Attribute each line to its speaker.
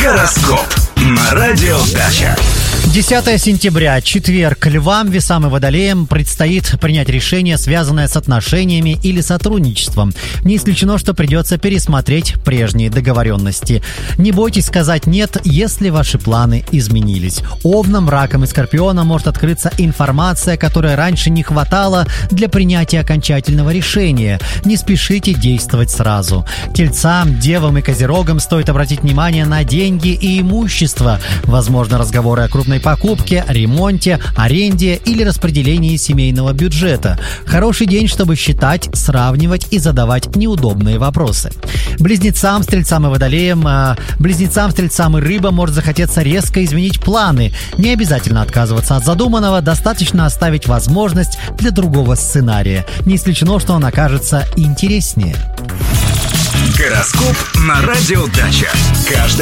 Speaker 1: Гороскоп на Радио Дача.
Speaker 2: 10 сентября, четверг. Львам, Весам и Водолеям предстоит принять решение, связанное с отношениями или сотрудничеством. Не исключено, что придется пересмотреть прежние договоренности. Не бойтесь сказать «нет», если ваши планы изменились. Овнам, Ракам и Скорпионам может открыться информация, которой раньше не хватало для принятия окончательного решения. Не спешите действовать сразу. Тельцам, Девам и Козерогам стоит обратить внимание на деньги и имущество. Возможно, разговоры о крупной покупке, ремонте, аренде или распределении семейного бюджета. Хороший день, чтобы считать, сравнивать и задавать неудобные вопросы. Близнецам, Стрельцам и Водолеям, Близнецам, Стрельцам и Рыбам может захотеться резко изменить планы. Не обязательно отказываться от задуманного, достаточно оставить возможность для другого сценария. Не исключено, что он окажется интереснее.
Speaker 1: Гороскоп на Радио Дача.